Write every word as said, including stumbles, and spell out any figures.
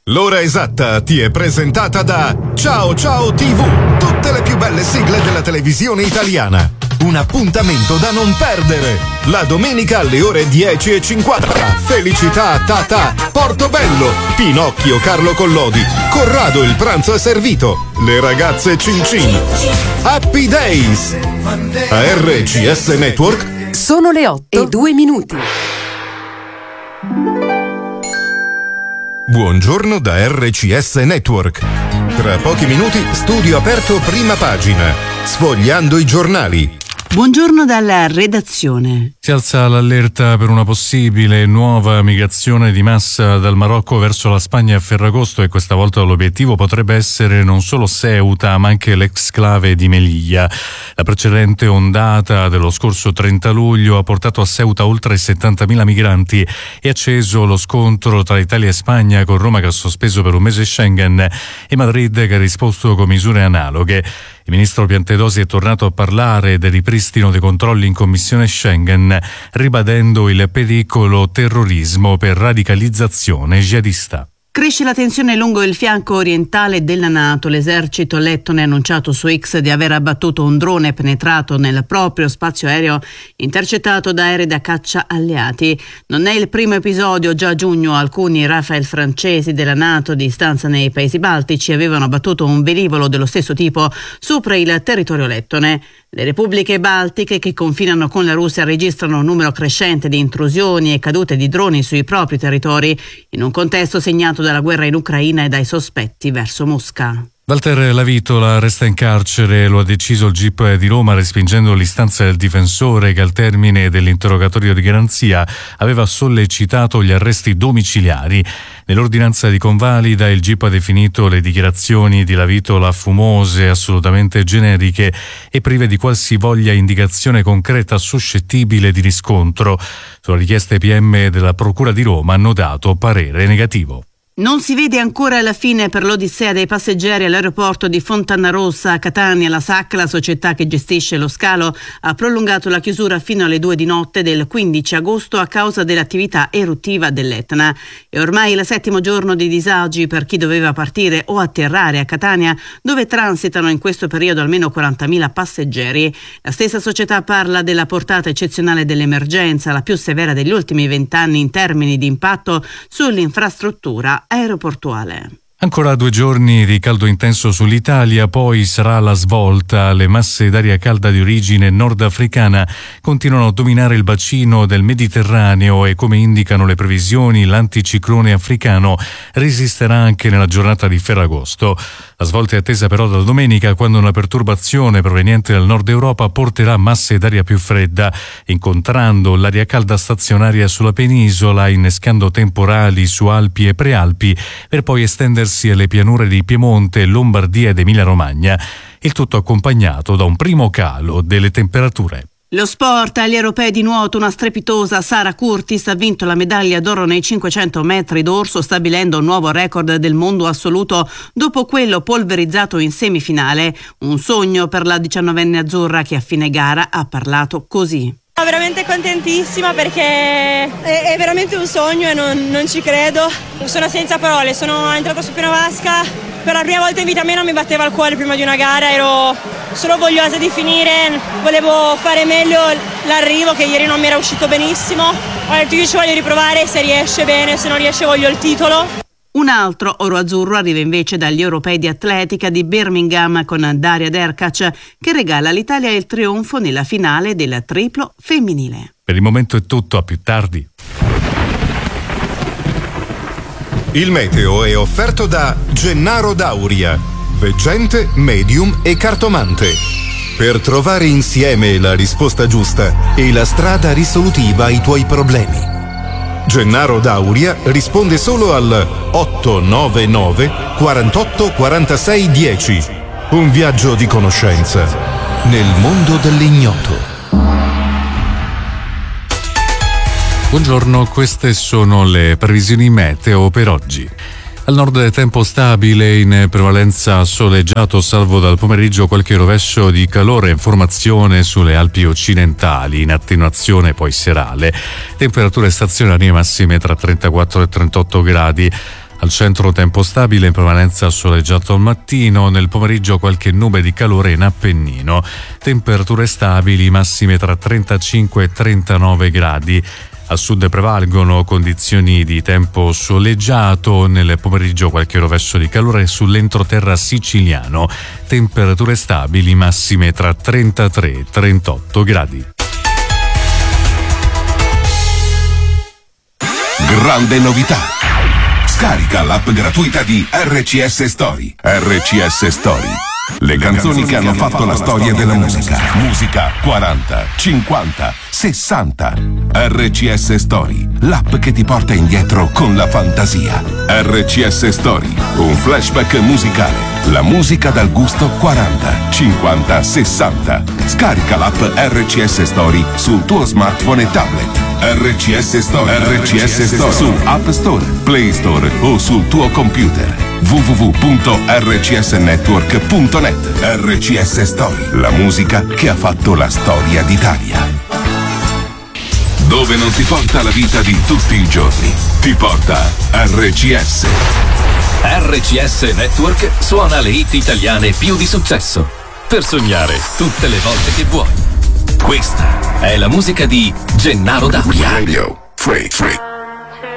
L'ora esatta ti è presentata da Ciao Ciao tivù, tutte le più belle sigle della televisione italiana. Un appuntamento da non perdere. La domenica alle ore dieci e cinquanta. Felicità Tata, Portobello, Pinocchio Carlo Collodi, Corrado il pranzo è servito, le ragazze Cincin. Happy Days. A R C S Network. Sono le otto e due minuti. Buongiorno da R C S Network. Tra pochi minuti studio aperto prima pagina, sfogliando i giornali. Buongiorno dalla redazione. Si alza l'allerta per una possibile nuova migrazione di massa dal Marocco verso la Spagna a Ferragosto e questa volta l'obiettivo potrebbe essere non solo Ceuta ma anche l'exclave di Melilla. La precedente ondata dello scorso trenta luglio ha portato a Ceuta oltre settantamila migranti e acceso lo scontro tra Italia e Spagna, con Roma che ha sospeso per un mese Schengen e Madrid che ha risposto con misure analoghe. Il ministro Piantedosi è tornato a parlare del ripristino dei controlli in commissione Schengen, ribadendo il pericolo terrorismo per radicalizzazione jihadista. Cresce la tensione lungo il fianco orientale della NATO. L'esercito lettone ha annunciato su X di aver abbattuto un drone penetrato nel proprio spazio aereo intercettato da aerei da caccia alleati. Non è il primo episodio. Già a giugno alcuni Rafale francesi della NATO di stanza nei Paesi Baltici avevano abbattuto un velivolo dello stesso tipo sopra il territorio lettone. Le repubbliche baltiche che confinano con la Russia registrano un numero crescente di intrusioni e cadute di droni sui propri territori, in un contesto segnato dalla guerra in Ucraina e dai sospetti verso Mosca. Walter Lavitola resta in carcere, lo ha deciso il G I P di Roma respingendo l'istanza del difensore che al termine dell'interrogatorio di garanzia aveva sollecitato gli arresti domiciliari. Nell'ordinanza di convalida il G I P ha definito le dichiarazioni di Lavitola fumose, assolutamente generiche e prive di qualsivoglia indicazione concreta suscettibile di riscontro. Sulla richiesta I P M della Procura di Roma hanno dato parere negativo. Non si vede ancora la fine per l'odissea dei passeggeri all'aeroporto di Fontanarossa a Catania. La S A C, la società che gestisce lo scalo, ha prolungato la chiusura fino alle due di notte del quindici agosto a causa dell'attività eruttiva dell'Etna. È ormai il settimo giorno di disagi per chi doveva partire o atterrare a Catania, dove transitano in questo periodo almeno quarantamila passeggeri. La stessa società parla della portata eccezionale dell'emergenza, la più severa degli ultimi vent'anni in termini di impatto sull'infrastruttura aeroportuale. Ancora due giorni di caldo intenso sull'Italia, poi sarà la svolta. Le masse d'aria calda di origine nordafricana continuano a dominare il bacino del Mediterraneo e, come indicano le previsioni, l'anticiclone africano resisterà anche nella giornata di Ferragosto. La svolta è attesa però da domenica, quando una perturbazione proveniente dal nord Europa porterà masse d'aria più fredda, incontrando l'aria calda stazionaria sulla penisola, innescando temporali su Alpi e Prealpi, per poi estendersi alle pianure di Piemonte, Lombardia ed Emilia-Romagna, il tutto accompagnato da un primo calo delle temperature. Lo sport, agli europei di nuoto, una strepitosa Sara Curtis ha vinto la medaglia d'oro nei cinquecento metri d'orso, stabilendo un nuovo record del mondo assoluto dopo quello polverizzato in semifinale. Un sogno per la diciannovenne azzurra che a fine gara ha parlato così. Sono veramente contentissima perché è, è veramente un sogno e non, non ci credo. Sono senza parole, sono entrata su piena vasca. Per la prima volta in vita mia non mi batteva il cuore prima di una gara, ero solo vogliosa di finire, volevo fare meglio l'arrivo che ieri non mi era uscito benissimo. Ho detto io ci voglio riprovare, se riesce bene, se non riesce voglio il titolo. Un altro oro azzurro arriva invece dagli europei di atletica di Birmingham con Daria Derkac, che regala all'Italia il trionfo nella finale del triplo femminile. Per il momento è tutto, a più tardi. Il meteo è offerto da Gennaro Dauria, veggente, medium e cartomante. Per trovare insieme la risposta giusta e la strada risolutiva ai tuoi problemi. Gennaro Dauria risponde solo al otto nove nove quarantotto quarantasei dieci. Un viaggio di conoscenza nel mondo dell'ignoto. Buongiorno, queste sono le previsioni meteo per oggi. Al nord tempo stabile, in prevalenza soleggiato, salvo dal pomeriggio qualche rovescio di calore, formazione sulle Alpi occidentali, in attenuazione poi serale. Temperature stazionarie massime tra trentaquattro e trentotto gradi. Al centro tempo stabile, in permanenza soleggiato al mattino, nel pomeriggio qualche nube di calore in Appennino. Temperature stabili, massime tra trentacinque e trentanove gradi. A sud prevalgono condizioni di tempo soleggiato, nel pomeriggio qualche rovescio di calore sull'entroterra siciliano. Temperature stabili, massime tra trentatré e trentotto gradi. Grande novità! Scarica l'app gratuita di R C S Story. R C S Story. Le canzoni che hanno fatto la storia della musica. Musica quaranta, cinquanta, sessanta. R C S Story, l'app che ti porta indietro con la fantasia. R C S Story, un flashback musicale. La musica dal gusto quaranta, cinquanta, sessanta. Scarica l'app R C S Story sul tuo smartphone e tablet. R C S Story, R C S Story su App Store, Play Store o sul tuo computer. w w w punto r c s network punto net. R C S Story, la musica che ha fatto la storia d'Italia. Dove non ti porta la vita di tutti i giorni, ti porta R C S. R C S Network suona le hit italiane più di successo, per sognare tutte le volte che vuoi. Questa è la musica di Gennaro Dauria. Radio Free Free.